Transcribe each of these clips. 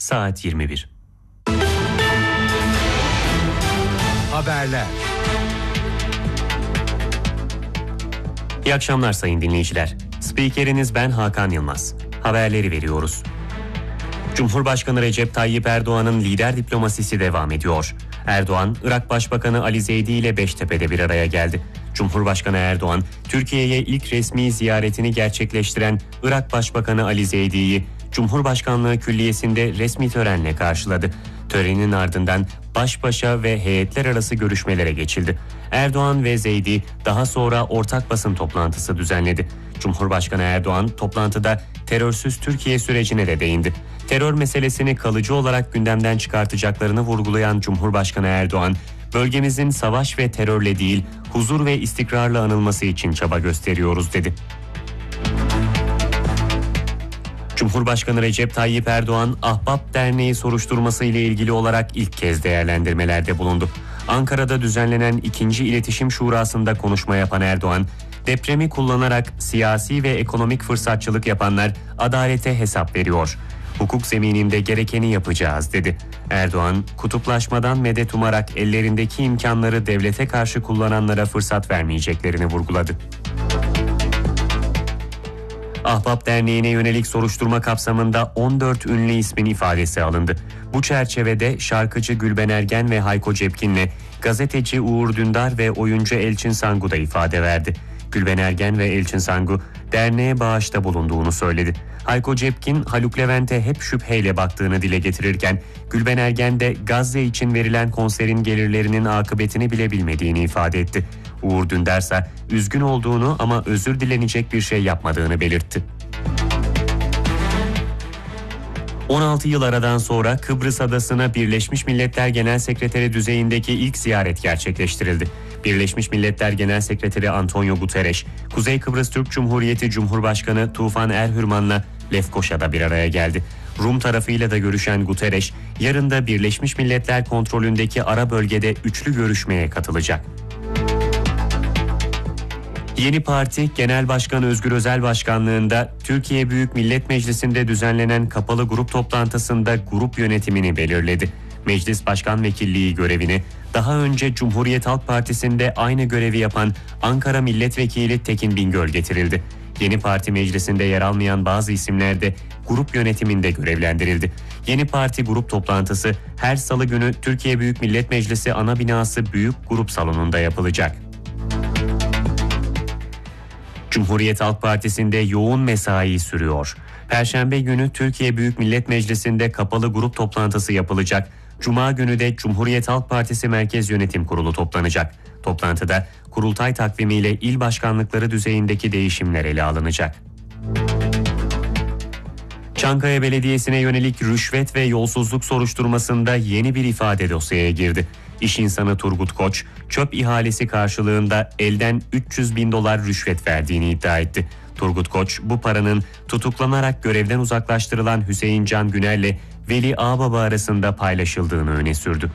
saat 21. Haberler. İyi akşamlar sayın dinleyiciler. Spikeriniz ben Hakan Yılmaz. Haberleri veriyoruz. Cumhurbaşkanı Recep Tayyip Erdoğan'ın lider diplomasisi devam ediyor. Erdoğan, Irak Başbakanı Ali Zeydi ile Beştepe'de bir araya geldi. Cumhurbaşkanı Erdoğan, Türkiye'ye ilk resmi ziyaretini gerçekleştiren Irak Başbakanı Ali Zeydi'yi Cumhurbaşkanlığı Külliyesi'nde resmi törenle karşıladı. Törenin ardından baş başa ve heyetler arası görüşmelere geçildi. Erdoğan ve Zeydi daha sonra ortak basın toplantısı düzenledi. Cumhurbaşkanı Erdoğan toplantıda terörsüz Türkiye sürecine de değindi. Terör meselesini kalıcı olarak gündemden çıkartacaklarını vurgulayan Cumhurbaşkanı Erdoğan, bölgemizin savaş ve terörle değil, huzur ve istikrarla anılması için çaba gösteriyoruz dedi. Cumhurbaşkanı Recep Tayyip Erdoğan, Ahbap Derneği soruşturması ile ilgili olarak ilk kez değerlendirmelerde bulundu. Ankara'da düzenlenen 2. İletişim Şurası'nda konuşma yapan Erdoğan, depremi kullanarak siyasi ve ekonomik fırsatçılık yapanlar adalete hesap veriyor. Hukuk zemininde gerekeni yapacağız dedi. Erdoğan, kutuplaşmadan medet umarak ellerindeki imkanları devlete karşı kullananlara fırsat vermeyeceklerini vurguladı. Ahbap Derneği'ne yönelik soruşturma kapsamında 14 ünlü ismin ifadesi alındı. Bu çerçevede şarkıcı Gülben Ergen ve Hayko Cepkin'le gazeteci Uğur Dündar ve oyuncu Elçin Sangu da ifade verdi. Gülben Ergen ve Elçin Sangu derneğe bağışta bulunduğunu söyledi. Hayko Cepkin, Haluk Levent'e hep şüpheyle baktığını dile getirirken Gülben Ergen de Gazze için verilen konserin gelirlerinin akıbetini bile bilmediğini ifade etti. Uğur Dündar ise üzgün olduğunu ama özür dilenecek bir şey yapmadığını belirtti. 16 yıl aradan sonra Kıbrıs Adası'na Birleşmiş Milletler Genel Sekreteri düzeyindeki ilk ziyaret gerçekleştirildi. Birleşmiş Milletler Genel Sekreteri Antonio Guterres, Kuzey Kıbrıs Türk Cumhuriyeti Cumhurbaşkanı Tufan Erhürman'la Lefkoşa'da bir araya geldi. Rum tarafıyla da görüşen Guterres, yarın da Birleşmiş Milletler kontrolündeki ara bölgede üçlü görüşmeye katılacak. Yeni Parti Genel Başkanı Özgür Özel başkanlığında Türkiye Büyük Millet Meclisi'nde düzenlenen kapalı grup toplantısında grup yönetimini belirledi. Meclis Başkan Vekilliği görevini daha önce Cumhuriyet Halk Partisi'nde aynı görevi yapan Ankara Milletvekili Tekin Bingöl getirildi. Yeni Parti meclisinde yer almayan bazı isimler de grup yönetiminde görevlendirildi. Yeni Parti grup toplantısı her salı günü Türkiye Büyük Millet Meclisi ana binası Büyük Grup Salonu'nda yapılacak. Cumhuriyet Halk Partisi'nde yoğun mesai sürüyor. Perşembe günü Türkiye Büyük Millet Meclisi'nde kapalı grup toplantısı yapılacak. Cuma günü de Cumhuriyet Halk Partisi Merkez Yönetim Kurulu toplanacak. Toplantıda kurultay takvimiyle il başkanlıkları düzeyindeki değişimler ele alınacak. Çankaya Belediyesi'ne yönelik rüşvet ve yolsuzluk soruşturmasında yeni bir ifade dosyaya girdi. İş insanı Turgut Koç, çöp ihalesi karşılığında elden $300.000 rüşvet verdiğini iddia etti. Turgut Koç, bu paranın tutuklanarak görevden uzaklaştırılan Hüseyin Can Güner'le Veli Ağbaba arasında paylaşıldığını öne sürdü.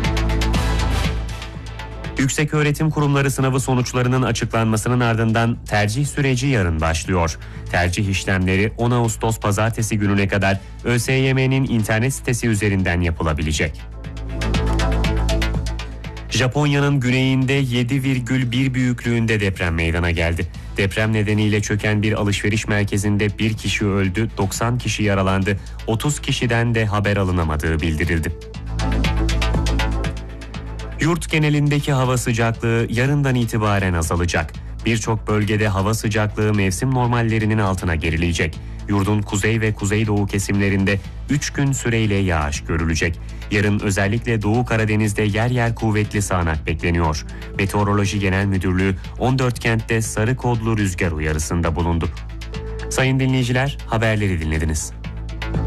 Yükseköğretim Kurumları sınavı sonuçlarının açıklanmasının ardından tercih süreci yarın başlıyor. Tercih işlemleri 10 Ağustos Pazartesi gününe kadar ÖSYM'nin internet sitesi üzerinden yapılabilecek. Japonya'nın güneyinde 7,1 büyüklüğünde deprem meydana geldi. Deprem nedeniyle çöken bir alışveriş merkezinde bir kişi öldü, 90 kişi yaralandı, 30 kişiden de haber alınamadığı bildirildi. Yurt genelindeki hava sıcaklığı yarından itibaren azalacak. Birçok bölgede hava sıcaklığı mevsim normallerinin altına gerileyecek. Yurdun kuzey ve kuzeydoğu kesimlerinde 3 gün süreyle yağış görülecek. Yarın özellikle Doğu Karadeniz'de yer yer kuvvetli sağanak bekleniyor. Meteoroloji Genel Müdürlüğü 14 kentte sarı kodlu rüzgar uyarısında bulundu. Sayın dinleyiciler, haberleri dinlediniz.